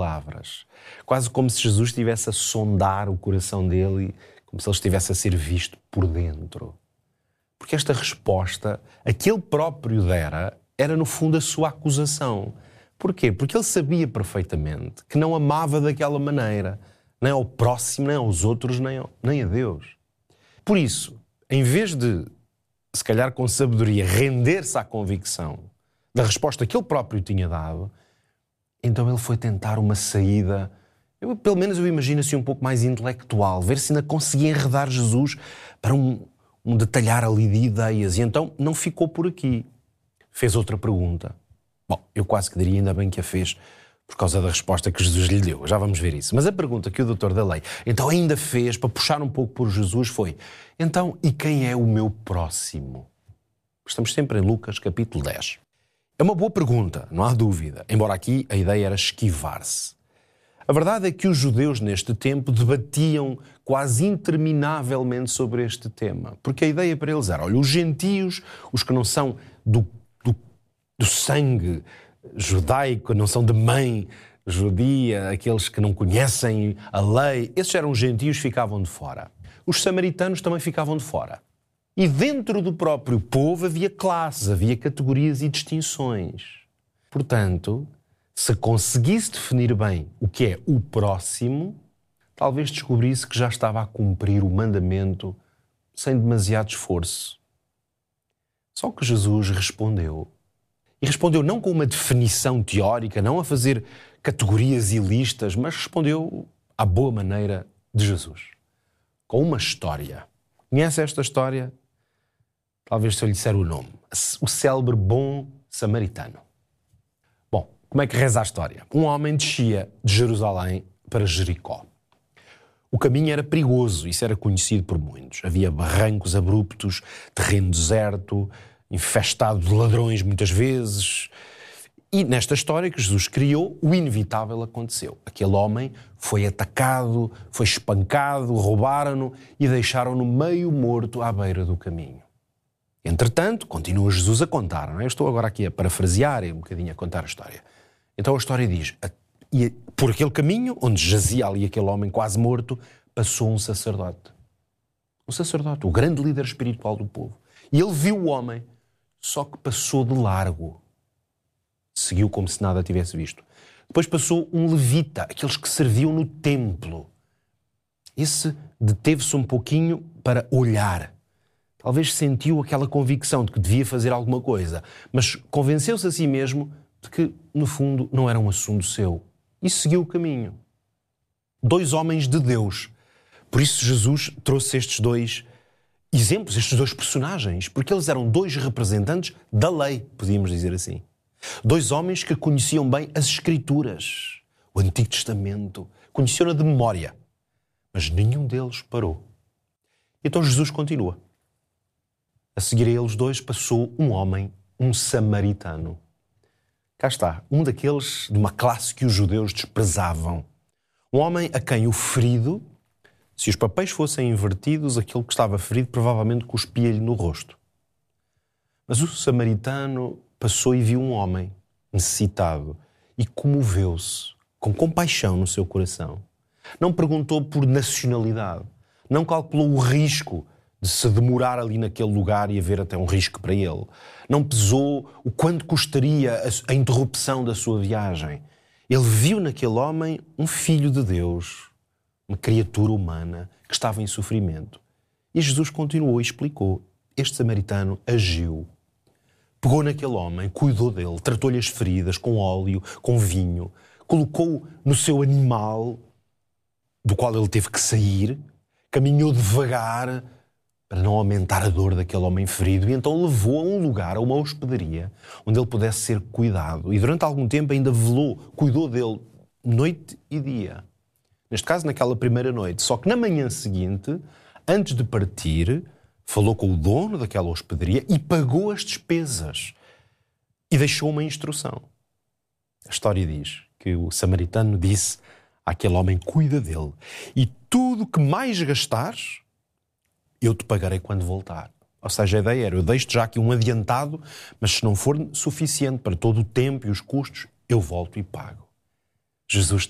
palavras. Quase como se Jesus estivesse a sondar o coração dele, como se ele estivesse a ser visto por dentro. Porque esta resposta, a que ele próprio dera, era no fundo a sua acusação. Porquê? Porque ele sabia perfeitamente que não amava daquela maneira, nem ao próximo, nem aos outros, nem a Deus. Por isso, em vez de, se calhar com sabedoria, render-se à convicção da resposta que ele próprio tinha dado, então ele foi tentar uma saída, pelo menos eu imagino assim um pouco mais intelectual, ver se ainda conseguia enredar Jesus para um detalhar ali de ideias. E então não ficou por aqui. Fez outra pergunta. Bom, eu quase que diria ainda bem que a fez por causa da resposta que Jesus lhe deu. Já vamos ver isso. Mas a pergunta que o doutor da lei então ainda fez, para puxar um pouco por Jesus, foi: então, e quem é o meu próximo? Estamos sempre em Lucas, capítulo 10. É uma boa pergunta, não há dúvida, embora aqui a ideia era esquivar-se. A verdade é que os judeus neste tempo debatiam quase interminavelmente sobre este tema, porque a ideia para eles era: olha, os gentios, os que não são do sangue judaico, não são de mãe judia, aqueles que não conhecem a lei, esses eram gentios, ficavam de fora. Os samaritanos também ficavam de fora. E dentro do próprio povo havia classes, havia categorias e distinções. Portanto, se conseguisse definir bem o que é o próximo, talvez descobrisse que já estava a cumprir o mandamento sem demasiado esforço. Só que Jesus respondeu. E respondeu não com uma definição teórica, não a fazer categorias e listas, mas respondeu à boa maneira de Jesus. Com uma história. Conhece esta história? Talvez se eu lhe disser o nome. O célebre bom samaritano. Bom, como é que reza a história? Um homem descia de Jerusalém para Jericó. O caminho era perigoso, isso era conhecido por muitos. Havia barrancos abruptos, terreno deserto, infestado de ladrões muitas vezes. E nesta história que Jesus criou, o inevitável aconteceu. Aquele homem foi atacado, foi espancado, roubaram-no e deixaram-no meio morto à beira do caminho. Entretanto, continua Jesus a contar, não é? Eu estou agora aqui a parafrasear e um bocadinho a contar a história. Então a história diz: e por aquele caminho, onde jazia ali aquele homem quase morto, passou um sacerdote. Um sacerdote, o grande líder espiritual do povo. E ele viu o homem, só que passou de largo. Seguiu como se nada tivesse visto. Depois passou um levita, aqueles que serviam no templo. Esse deteve-se um pouquinho para olhar. Talvez sentiu aquela convicção de que devia fazer alguma coisa, mas convenceu-se a si mesmo de que, no fundo, não era um assunto seu. E seguiu o caminho. 2 homens de Deus. Por isso Jesus trouxe estes 2 exemplos, estes 2 personagens, porque eles eram 2 representantes da lei, podíamos dizer assim. 2 homens que conheciam bem as Escrituras, o Antigo Testamento, conheciam-na de memória, mas nenhum deles parou. Então Jesus continua. A seguir a eles 2 passou um homem, um samaritano. Cá está, um daqueles de uma classe que os judeus desprezavam. Um homem a quem o ferido, se os papéis fossem invertidos, aquele que estava ferido provavelmente cuspia-lhe no rosto. Mas o samaritano passou e viu um homem necessitado e comoveu-se com compaixão no seu coração. Não perguntou por nacionalidade, não calculou o risco de se demorar ali naquele lugar e haver até um risco para ele. Não pesou o quanto custaria a interrupção da sua viagem. Ele viu naquele homem um filho de Deus, uma criatura humana que estava em sofrimento. E Jesus continuou e explicou. Este samaritano agiu. Pegou naquele homem, cuidou dele, tratou-lhe as feridas com óleo, com vinho, colocou-o no seu animal, do qual ele teve que sair, caminhou devagar para não aumentar a dor daquele homem ferido, e então levou a um lugar, a uma hospedaria, onde ele pudesse ser cuidado. E durante algum tempo ainda velou, cuidou dele, noite e dia. Neste caso, naquela primeira noite. Só que na manhã seguinte, antes de partir, falou com o dono daquela hospedaria e pagou as despesas. E deixou uma instrução. A história diz que o samaritano disse àquele homem: cuida dele. E tudo que mais gastares, eu te pagarei quando voltar. Ou seja, a ideia era: eu deixo-te já aqui um adiantado, mas se não for suficiente para todo o tempo e os custos, eu volto e pago. Jesus